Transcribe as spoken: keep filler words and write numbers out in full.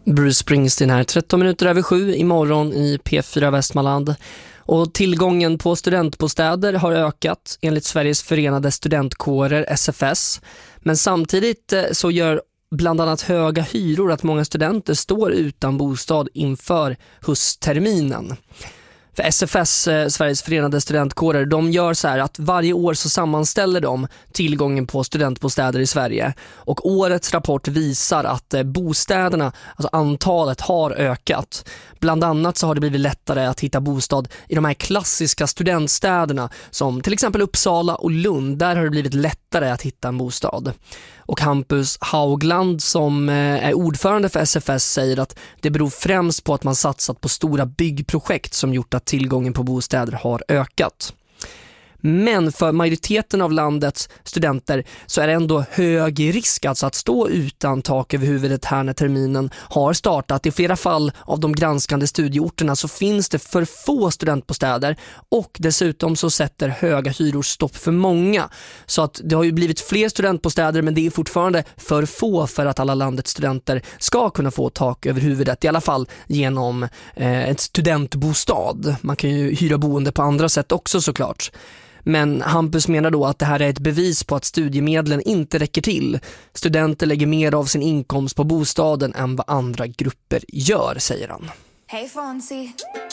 Bruce Springsteen här, tretton minuter över sju imorgon i P fyra Västmanland. Och tillgången på studentbostäder har ökat enligt Sveriges förenade studentkårer S F S. Men samtidigt så gör bland annat höga hyror att många studenter står utan bostad inför höstterminen. För S F S, Sveriges förenade studentkårer, de gör så här att varje år så sammanställer de tillgången på studentbostäder i Sverige. Och årets rapport visar att bostäderna, alltså antalet, har ökat. Bland annat så har det blivit lättare att hitta bostad i de här klassiska studentstäderna som till exempel Uppsala och Lund. Där har det blivit lättare att hitta en bostad. Och Hampus Haugland som är ordförande för S F S säger att det beror främst på att man satsat på stora byggprojekt som gjort att tillgången på bostäder har ökat. Men för majoriteten av landets studenter så är det ändå hög risk alltså att stå utan tak över huvudet här när terminen har startat. I flera fall av de granskande studieorterna så finns det för få studentbostäder och dessutom så sätter höga hyror stopp för många. Så att det har ju blivit fler studentbostäder, men det är fortfarande för få för att alla landets studenter ska kunna få tak över huvudet, i alla fall genom eh, ett studentbostad. Man kan ju hyra boende på andra sätt också såklart. Men Hampus menar då att det här är ett bevis på att studiemedlen inte räcker till. Studenter lägger mer av sin inkomst på bostaden än vad andra grupper gör, säger han. Hey Fonzie.